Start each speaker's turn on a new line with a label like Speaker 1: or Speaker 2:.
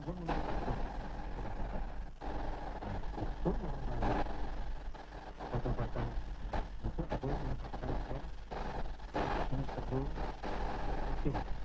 Speaker 1: obat-obatan itu ada yang mendapatkan ini tebu mungkin